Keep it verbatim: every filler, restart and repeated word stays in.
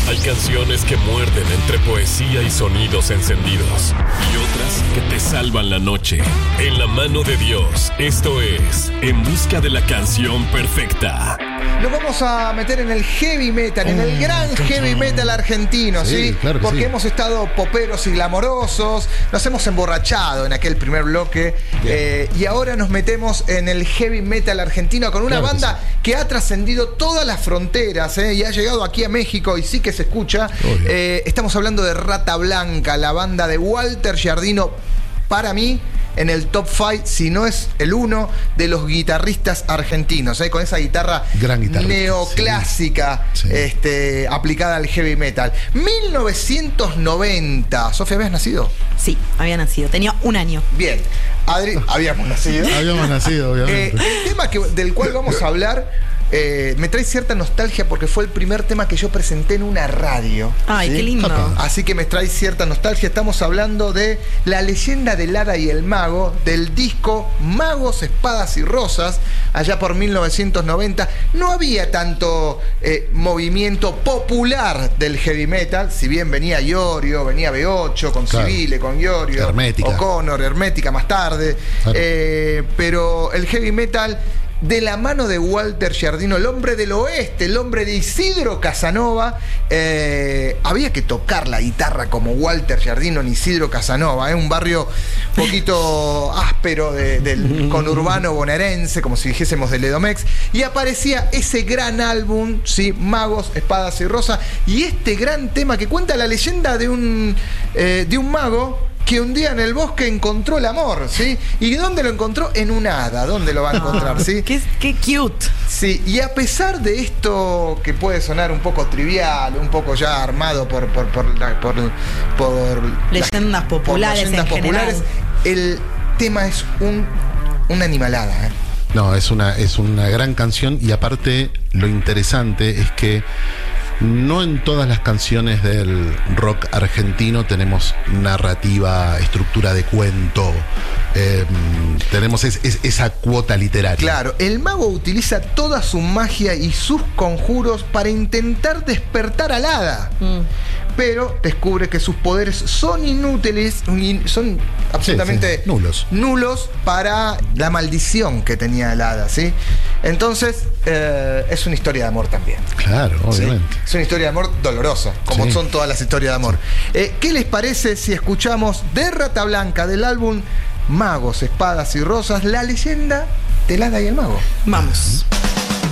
Hay canciones que muerden entre poesía y sonidos encendidos, y otras que te salvan la noche. En la mano de Dios, esto es En busca de la canción perfecta. Nos vamos a meter en el heavy metal, en el gran heavy metal argentino, ¿sí? Sí, claro que Porque sí. hemos estado poperos y glamorosos, nos hemos emborrachado en aquel primer bloque, eh, y ahora nos metemos en el heavy metal argentino con una Claro que banda que, que ha trascendido todas las fronteras, ¿eh? Y ha llegado aquí a México y sí que se escucha. Eh, estamos hablando de Rata Blanca, la banda de Walter Giardino, para mí, en el top cinco, si no es el uno de los guitarristas argentinos, ¿eh? Con esa guitarra neoclásica, sí. Sí. Este, aplicada al heavy metal. mil novecientos noventa. ¿Sofía, habías nacido? Sí, había nacido. Tenía un año. Bien. Adri, habíamos nacido. Habíamos nacido, obviamente. Eh, el tema que, del cual vamos a hablar eh, me trae cierta nostalgia porque fue el primer tema que yo presenté en una radio. Ay, ¿sí? qué lindo. Así que me trae cierta nostalgia. Estamos hablando de La leyenda del hada y el mago, del disco Magos, Espadas y Rosas, allá por mil novecientos noventa. No había tanto eh, movimiento popular del heavy metal, si bien venía Iorio, venía B ocho, con claro. Civile, con Iorio, Hermética. O'Connor, Hermética más tarde. Claro. Eh, pero el heavy metal, de la mano de Walter Giardino, el hombre del oeste, el hombre de Isidro Casanova, eh, había que tocar la guitarra como Walter Giardino en Isidro Casanova, ¿eh? Un barrio un poquito áspero de, del conurbano bonaerense, como si dijésemos del Edomex, y aparecía ese gran álbum, ¿sí? Magos, Espadas y Rosas, y este gran tema que cuenta la leyenda de un, eh, de un mago que un día en el bosque encontró el amor, ¿sí? ¿Y dónde lo encontró? En un hada. ¿Dónde lo va a encontrar, sí? Qué, qué cute. Sí, y a pesar de esto que puede sonar un poco trivial, un poco ya armado por por por, la, por, por leyendas las, populares, por leyendas en populares, general. El tema es un una animalada, ¿eh? No, es una, es una gran canción, y aparte lo interesante es que no en todas las canciones del rock argentino tenemos narrativa, estructura de cuento, eh, tenemos es, es, esa cuota literaria. Claro, el mago utiliza toda su magia y sus conjuros para intentar despertar al hada. Mm. Pero descubre que sus poderes son inútiles, son absolutamente sí, sí, nulos. nulos para la maldición que tenía el hada, ¿sí? Entonces, eh, es una historia de amor también. Claro, obviamente. ¿Sí? Es una historia de amor dolorosa, como sí. son todas las historias de amor. Eh, ¿Qué les parece si escuchamos de Rata Blanca, del álbum Magos, Espadas y Rosas, la leyenda del hada y el mago? Vamos.